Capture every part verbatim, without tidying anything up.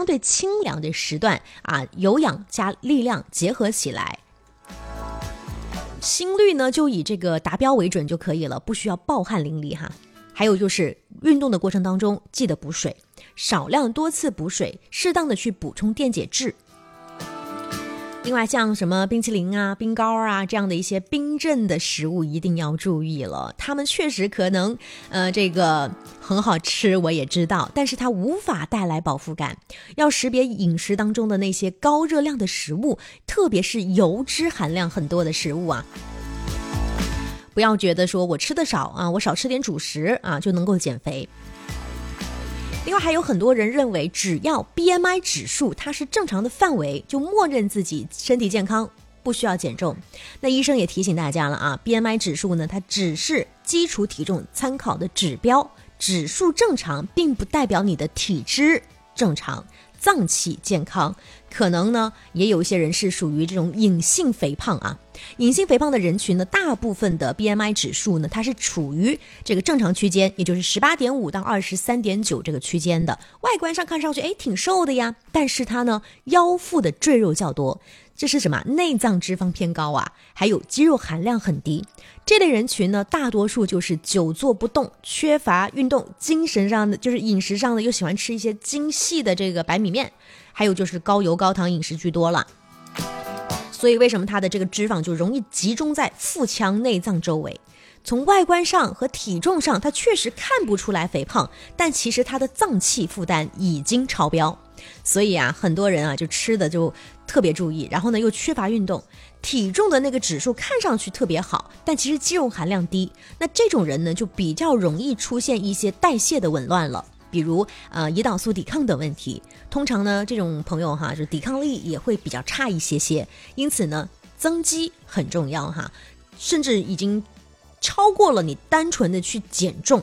相对清凉的时段啊，有氧加力量结合起来。心率呢就以这个达标为准就可以了，不需要暴汗淋漓哈。还有就是运动的过程当中记得补水，少量多次补水，适当的去补充电解质。另外像什么冰淇淋啊、冰糕啊这样的一些冰镇的食物一定要注意了，它们确实可能呃这个很好吃，我也知道，但是它无法带来饱腹感。要识别饮食当中的那些高热量的食物，特别是油脂含量很多的食物啊。不要觉得说我吃的少啊，我少吃点主食啊就能够减肥。另外还有很多人认为只要 B M I 指数它是正常的范围，就默认自己身体健康，不需要减重。那医生也提醒大家了啊 ，B M I 指数呢，它只是基础体重参考的指标，指数正常并不代表你的体质正常、脏器健康。可能呢也有一些人是属于这种隐性肥胖啊，隐性肥胖的人群呢，大部分的 B M I 指数呢，它是处于这个正常区间，也就是 十八点五 到 二十三点九 这个区间的。外观上看上去哎挺瘦的呀，但是它呢腰腹的赘肉较多，这是什么？内脏脂肪偏高啊，还有肌肉含量很低。这类人群呢，大多数就是久坐不动，缺乏运动，精神上的就是饮食上的又喜欢吃一些精细的这个白米面，还有就是高油高糖饮食居多了。所以为什么它的这个脂肪就容易集中在腹腔内脏周围？从外观上和体重上，它确实看不出来肥胖，但其实它的脏器负担已经超标。所以啊，很多人啊就吃的就特别注意，然后呢又缺乏运动，体重的那个指数看上去特别好，但其实肌肉含量低。那这种人呢就比较容易出现一些代谢的紊乱了，比如呃胰岛素抵抗等问题。通常呢这种朋友哈，就抵抗力也会比较差一些些，因此呢增肌很重要哈，甚至已经超过了你单纯的去减重。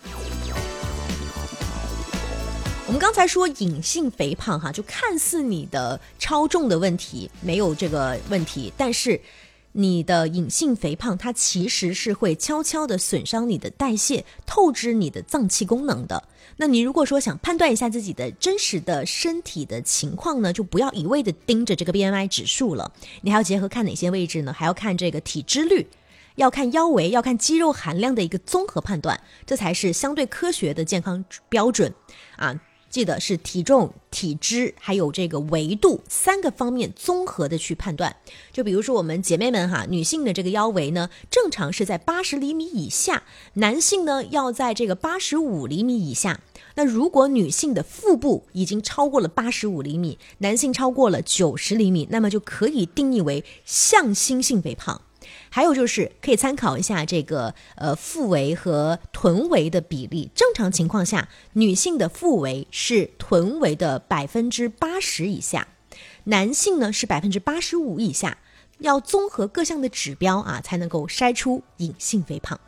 我们刚才说隐性肥胖哈，就看似你的超重的问题没有这个问题，但是你的隐性肥胖它其实是会悄悄的损伤你的代谢，透支你的脏器功能的。那你如果说想判断一下自己的真实的身体的情况呢，就不要一味的盯着这个 B M I 指数了，你还要结合看哪些位置呢？还要看这个体脂率，要看腰围，要看肌肉含量的一个综合判断，这才是相对科学的健康标准啊。记得是体重、体脂还有这个维度三个方面综合的去判断。就比如说我们姐妹们哈，女性的这个腰围呢，正常是在八十厘米以下，男性呢要在这个八十五厘米以下。那如果女性的腹部已经超过了八十五厘米，男性超过了九十厘米，那么就可以定义为向心性肥胖。还有就是可以参考一下这个呃腹围和臀围的比例，正常情况下女性的腹围是臀围的百分之八十以下，男性呢是百分之八十五以下，要综合各项的指标啊，才能够筛出隐性肥胖。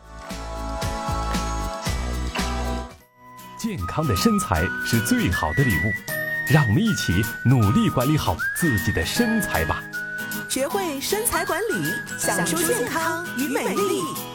健康的身材是最好的礼物，让我们一起努力管理好自己的身材吧。 学会身材管理，享受健康与美丽。